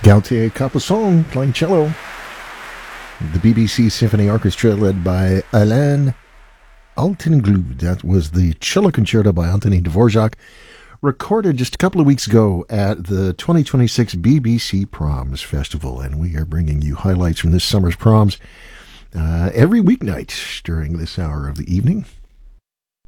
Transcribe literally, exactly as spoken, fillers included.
Gautier Capuçon playing cello. The B B C Symphony Orchestra led by Alain Altinglued. That was the cello concerto by Antonin Dvorak, recorded just a couple of weeks ago at the twenty twenty-six B B C Proms Festival. And we are bringing you highlights from this summer's proms uh, every weeknight during this hour of the evening.